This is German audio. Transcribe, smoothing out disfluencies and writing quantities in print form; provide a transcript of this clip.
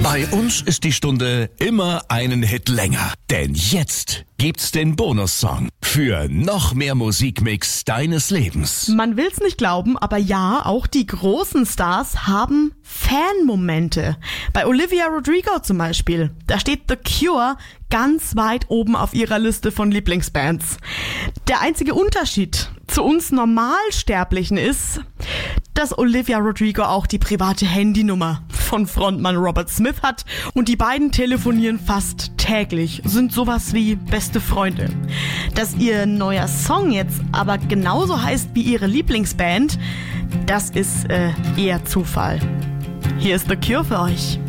Bei uns ist die Stunde immer einen Hit länger. Denn jetzt gibt's den Bonussong für noch mehr Musikmix deines Lebens. Man will's nicht glauben, aber ja, auch die großen Stars haben Fan-Momente. Bei Olivia Rodrigo zum Beispiel. Da steht The Cure ganz weit oben auf ihrer Liste von Lieblingsbands. Der einzige Unterschied zu uns Normalsterblichen ist, dass Olivia Rodrigo auch die private Handynummer von Frontmann Robert Smith hat und die beiden telefonieren fast täglich, sind sowas wie beste Freunde. Dass ihr neuer Song jetzt aber genauso heißt wie ihre Lieblingsband, das ist eher Zufall. Hier ist The Cure für euch.